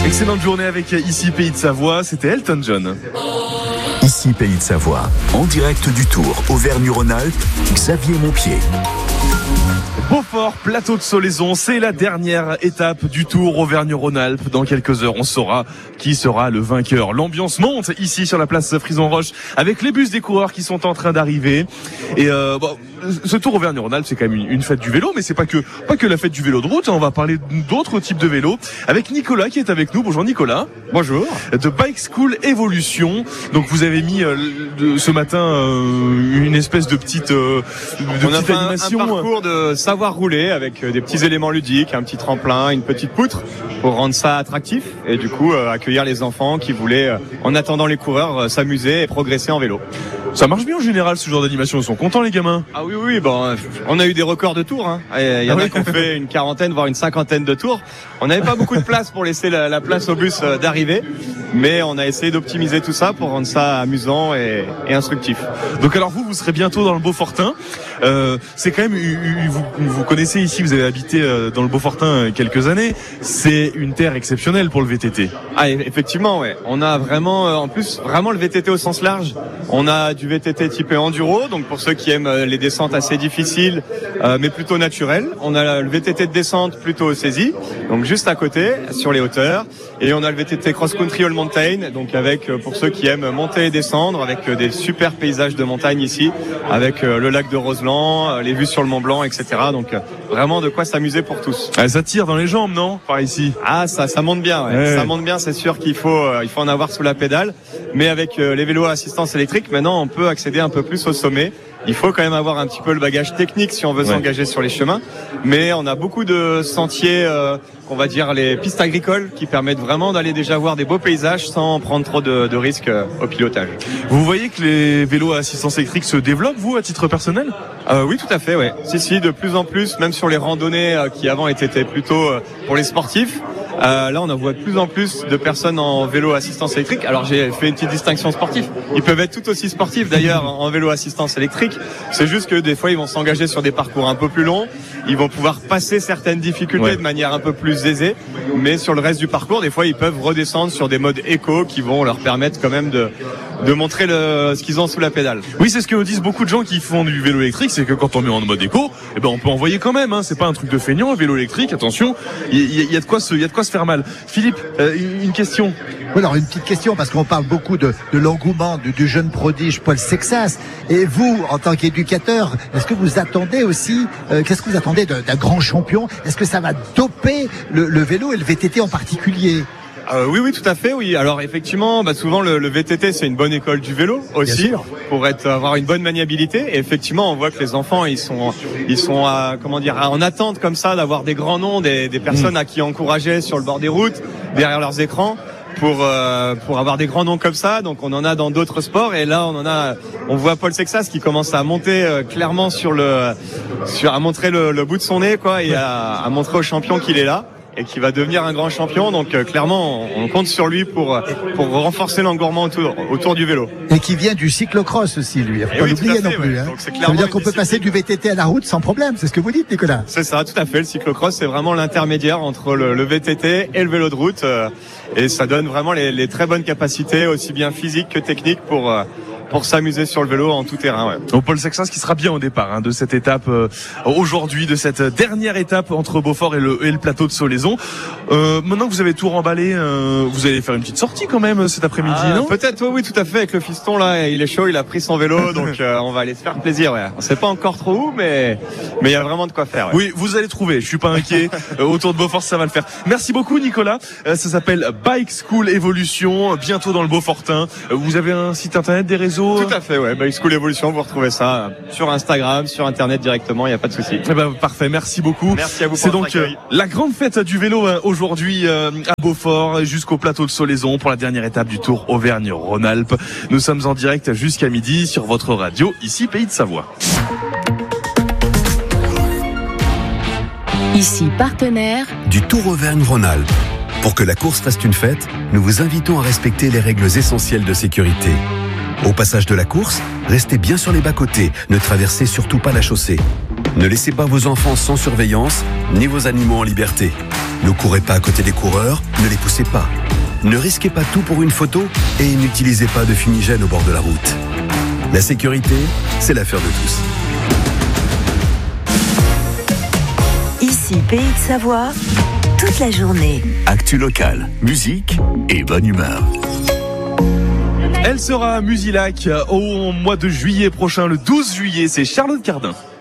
Excellente journée avec Ici Pays de Savoie, c'était Elton John. Ici Pays de Savoie, en direct du Tour Auvergne-Rhône-Alpes, Xavier Montpied. Beaufort, plateau de Solaison, c'est la dernière étape du Tour Auvergne-Rhône-Alpes. Dans quelques heures, on saura qui sera le vainqueur. L'ambiance monte ici sur la place Frison-Roche avec les bus des coureurs qui sont en train d'arriver. Et ce Tour Auvergne-Rhône-Alpes, c'est quand même une fête du vélo, mais c'est pas que la fête du vélo de route. On va parler d'autres types de vélos avec Nicolas qui est avec nous. Bonjour Nicolas. Bonjour. De Bike School Evolution. Donc vous avez mis ce matin une espèce de petite animation. Un parcours de savoir rouler avec des petits éléments ludiques, un petit tremplin, une petite poutre pour rendre ça attractif et du coup accueillir les enfants qui voulaient, en attendant les coureurs, s'amuser et progresser en vélo. Ça marche bien en général ce genre d'animation, ils sont contents les gamins. Ah oui, bon, on a eu des records de tours, hein. Il y en a qui ont fait une quarantaine voire une cinquantaine de tours. On n'avait pas beaucoup de place pour laisser la place au bus d'arrivée, mais on a essayé d'optimiser tout ça pour rendre ça amusant et instructif. Donc alors vous serez bientôt dans le Beaufortin. C'est quand même, vous connaissez ici, vous avez habité dans le Beaufortin quelques années. C'est une terre exceptionnelle pour le VTT. Ah effectivement, ouais. On a vraiment, en plus, vraiment le VTT au sens large. On a du VTT typé enduro, donc pour ceux qui aiment les descentes assez difficiles, mais plutôt naturelles. On a le VTT de descente plutôt saisie, donc juste à côté, sur les hauteurs. Et on a le VTT cross-country all mountain, donc avec, pour ceux qui aiment monter et descendre, avec des super paysages de montagne ici, avec le lac de Roseland, les vues sur le Mont Blanc, etc. Donc vraiment de quoi s'amuser pour tous. Ah, ça tire dans les jambes, non? Par ici. Ah, ça monte bien, ouais. Ouais. Ça monte bien, c'est sûr qu'il faut en avoir sous la pédale. Mais avec les vélos à assistance électrique, maintenant on peut accéder un peu plus au sommet. Il faut quand même avoir un petit peu le bagage technique si on veut s'engager sur les chemins. Mais on a beaucoup de sentiers, on va dire les pistes agricoles, qui permettent vraiment d'aller déjà voir des beaux paysages sans prendre trop de risques au pilotage. Vous voyez que les vélos à assistance électrique se développent, vous, à titre personnel? Oui, tout à fait, ouais. Si, de plus en plus, même sur les randonnées qui avant étaient plutôt pour les sportifs. Là, on en voit de plus en plus de personnes en vélo assistance électrique. Alors, j'ai fait une petite distinction sportive. Ils peuvent être tout aussi sportifs, d'ailleurs, en vélo assistance électrique. C'est juste que des fois, ils vont s'engager sur des parcours un peu plus longs. Ils vont pouvoir passer certaines difficultés de manière un peu plus aisée. Mais sur le reste du parcours, des fois, ils peuvent redescendre sur des modes éco qui vont leur permettre quand même de montrer ce qu'ils ont sous la pédale. Oui, c'est ce que disent beaucoup de gens qui font du vélo électrique, c'est que quand on met en mode éco, eh ben on peut envoyer quand même, hein. C'est pas un truc de feignant, un vélo électrique, attention, il y a de quoi se faire mal. Philippe, une question. Oui, alors une petite question, parce qu'on parle beaucoup de l'engouement du jeune prodige Paul Sexas. Et vous, en tant qu'éducateur, est-ce que vous attendez aussi, qu'est-ce que vous attendez d'un grand champion? Est-ce que ça va doper le vélo et le VTT en particulier? Oui, tout à fait, oui. Alors effectivement, souvent le VTT c'est une bonne école du vélo aussi, pour avoir une bonne maniabilité. Et effectivement, on voit que les enfants ils sont en attente comme ça d'avoir des grands noms, des personnes à qui encourager sur le bord des routes, derrière leurs écrans. Pour avoir des grands noms comme ça, donc on en a dans d'autres sports et là on voit Paul Sexas qui commence à monter clairement à montrer le bout de son nez quoi et à montrer aux champions qu'il est là et qui va devenir un grand champion. Donc clairement on compte sur lui pour renforcer l'engouement autour du vélo. Et qui vient du cyclocross aussi lui, faut pas l'oublier non plus. Hein. Ça veut dire qu'on peut passer du VTT à la route sans problème, c'est ce que vous dites Nicolas. C'est ça, tout à fait. Le cyclocross c'est vraiment l'intermédiaire entre le VTT et le vélo de route et ça donne vraiment les très bonnes capacités aussi bien physiques que techniques pour s'amuser sur le vélo en tout terrain. Ouais. Donc Paul Sexas qui sera bien au départ de cette étape aujourd'hui, de cette dernière étape entre Beaufort et le plateau de Solaison. Maintenant que vous avez tout remballé, vous allez faire une petite sortie quand même cet après-midi, non? Peut-être, oui, tout à fait. Avec le fiston là, il est chaud, il a pris son vélo, donc on va aller se faire plaisir. Ouais. On sait pas encore trop où, mais il y a vraiment de quoi faire. Ouais. Oui, vous allez trouver. Je suis pas inquiet. Autour de Beaufort, ça va le faire. Merci beaucoup, Nicolas. Ça s'appelle Bike School Evolution. Bientôt dans le Beaufortin. Vous avez un site internet, des réseaux? Tout à fait, ouais. Bike School Evolution, vous retrouvez ça sur Instagram, sur Internet directement, il n'y a pas de souci. Parfait, merci beaucoup. Merci à vous. C'est donc la grande fête du vélo aujourd'hui à Beaufort jusqu'au plateau de Solaison pour la dernière étape du Tour Auvergne-Rhône-Alpes. Nous sommes en direct jusqu'à midi sur votre radio, ici Pays de Savoie. Ici partenaire du Tour Auvergne-Rhône-Alpes. Pour que la course reste une fête, nous vous invitons à respecter les règles essentielles de sécurité. Au passage de la course, restez bien sur les bas-côtés, ne traversez surtout pas la chaussée. Ne laissez pas vos enfants sans surveillance, ni vos animaux en liberté. Ne courez pas à côté des coureurs, ne les poussez pas. Ne risquez pas tout pour une photo et n'utilisez pas de fumigène au bord de la route. La sécurité, c'est l'affaire de tous. Ici, Pays de Savoie, toute la journée. Actu locale, musique et bonne humeur. Elle sera à Musilac au mois de juillet prochain, le 12 juillet, c'est Charlotte Cardin.